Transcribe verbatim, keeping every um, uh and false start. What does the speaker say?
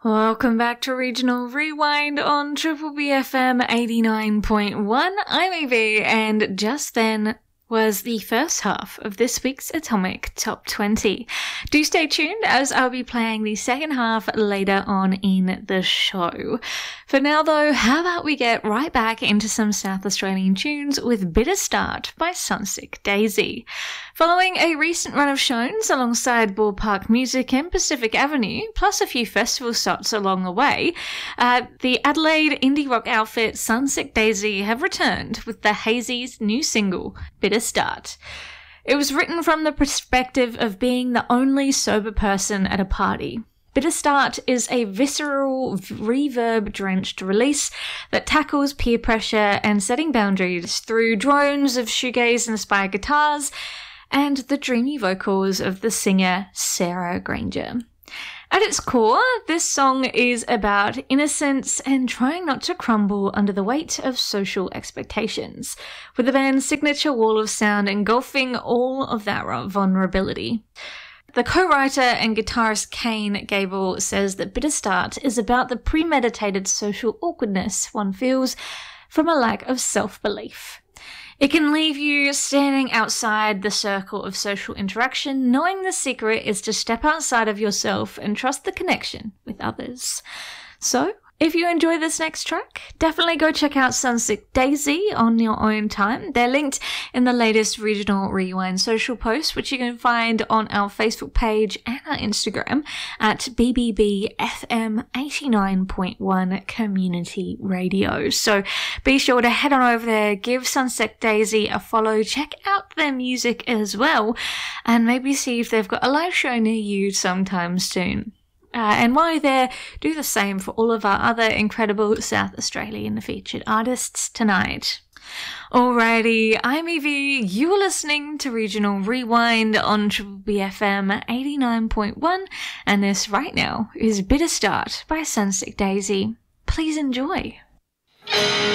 Welcome back to Regional Rewind on Triple B F M eighty-nine point one. I'm Evie, and just then was the first half of this week's Atomic Top twenty. Do stay tuned as I'll be playing the second half later on in the show. For now though, how about we get right back into some South Australian tunes with Bitter Start by Sunsick Daisy. Following a recent run of shows alongside Ballpark Music and Pacific Avenue, plus a few festival stops along the way, uh, the Adelaide indie rock outfit Sunsick Daisy have returned with the Hazy's new single, Bitter Start. It was written from the perspective of being the only sober person at a party. Bitter Start is a visceral, reverb-drenched release that tackles peer pressure and setting boundaries through drones of shoegaze-inspired guitars and the dreamy vocals of the singer Sarah Granger. At its core, this song is about innocence and trying not to crumble under the weight of social expectations, with the band's signature wall of sound engulfing all of that vulnerability. The co-writer and guitarist Kane Gable says that Bitter Start is about the premeditated social awkwardness one feels from a lack of self-belief. It can leave you standing outside the circle of social interaction, knowing the secret is to step outside of yourself and trust the connection with others. So, if you enjoy this next track, definitely go check out Sunsick Daisy on your own time. They're linked in the latest Regional Rewind social post, which you can find on our Facebook page and our Instagram at B B B F M eighty-nine point one Community Radio. So be sure to head on over there, give Sunsick Daisy a follow, check out their music as well, and maybe see if they've got a live show near you sometime soon. Uh, and while you're there, do the same for all of our other incredible South Australian featured artists tonight. Alrighty, I'm Evie, you are listening to Regional Rewind on Triple B F M eighty-nine point one, and this right now is Bitter Start by Sunsick Daisy. Please enjoy.